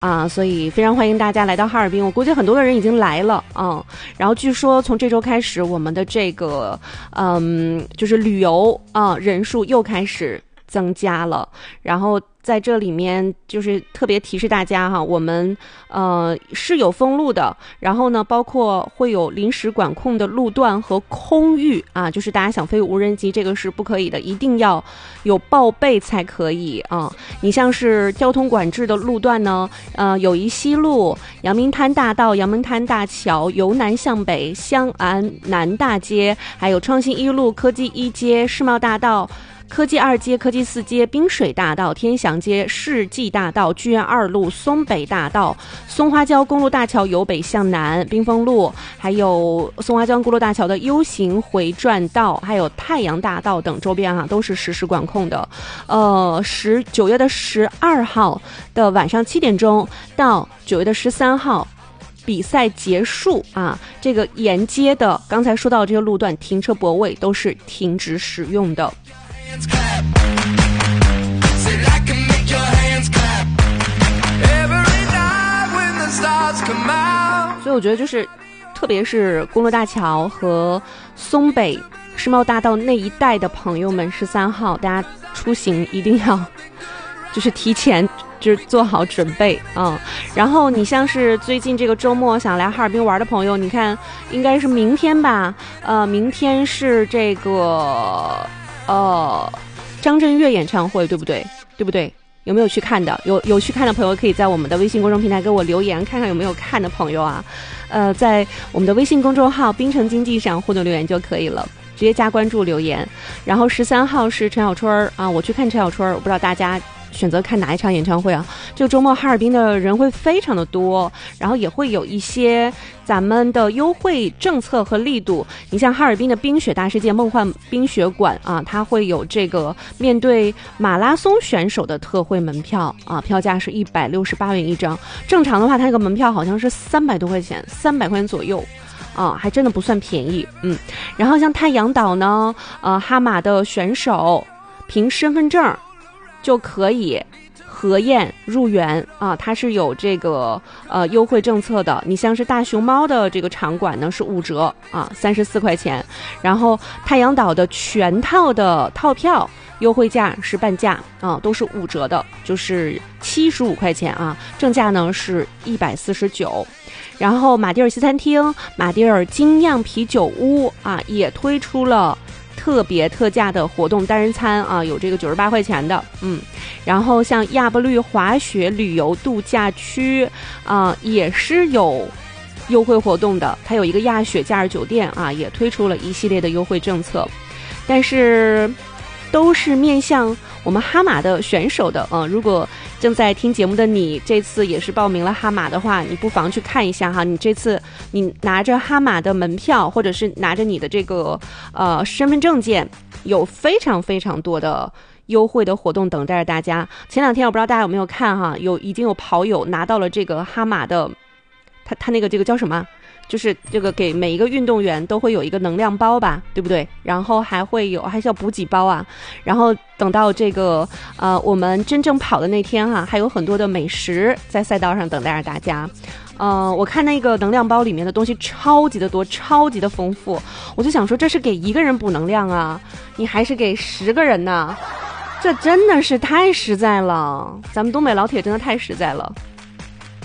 所以非常欢迎大家来到哈尔滨，我估计很多的人已经来了然后据说从这周开始，我们的这个就是旅游人数又开始增加了，然后在这里面就是特别提示大家哈，我们是有封路的，然后呢包括会有临时管控的路段和空域就是大家想飞无人机这个是不可以的，一定要有报备才可以你像是交通管制的路段呢，友谊西路、阳明滩大道、阳明滩大桥、由南向北、香安南大街，还有创新一路、科技一街、世贸大道、科技二街、科技四街、滨水大道、天祥街、世纪大道、剧院二路、松北大道、松花江公路大桥由北向南、冰峰路，还有松花江公路大桥的 U 型回转道，还有太阳大道等周边都是实时管控的。9月12号的晚上7点钟到9月13号。比赛结束这个沿街的刚才说到这些路段停车泊位都是停止使用的。所以我觉得就是特别是公路大桥和松北世贸大道那一带的朋友们，13号大家出行一定要就是提前就是做好准备然后你像是最近这个周末想来哈尔滨玩的朋友，你看应该是明天吧明天是这个张震岳演唱会，对不对？有没有去看的？有去看的朋友可以在我们的微信公众平台给我留言，看看有没有看的朋友在我们的微信公众号滨城经济上互动留言就可以了，直接加关注留言。然后13号是陈小春我去看陈小春，我不知道大家选择看哪一场演唱会这个周末哈尔滨的人会非常的多，然后也会有一些咱们的优惠政策和力度。你像哈尔滨的冰雪大世界梦幻冰雪馆它会有这个面对马拉松选手的特惠门票票价是168元一张，正常的话它那个门票好像是300多块钱，300块钱左右还真的不算便宜然后像太阳岛呢哈马的选手凭身份证就可以核验入园它是有这个优惠政策的。你像是大熊猫的这个场馆呢是5折34块钱，然后太阳岛的全套的套票优惠价是半价都是5折的，就是75块钱正价呢是149。然后马迭尔西餐厅、马迭尔精酿啤酒屋也推出了特别特价的活动，单人餐有这个98块钱的然后像亚布力滑雪旅游度假区也是有优惠活动的，它有一个亚雪假日酒店也推出了一系列的优惠政策，但是都是面向我们哈马的选手的如果正在听节目的你这次也是报名了哈马的话，你不妨去看一下你这次你拿着哈马的门票或者是拿着你的这个身份证件，有非常非常多的优惠的活动等待着大家。前2天我不知道大家有没有看已经有跑友拿到了这个哈马的他那个这个叫什么，就是这个给每一个运动员都会有一个能量包吧，对不对？然后还是要补给包然后等到这个我们真正跑的那天还有很多的美食在赛道上等待着大家。我看那个能量包里面的东西超级的多，超级的丰富，我就想说这是给1个人补能量你还是给10个人呢？这真的是太实在了，咱们东北老铁真的太实在了。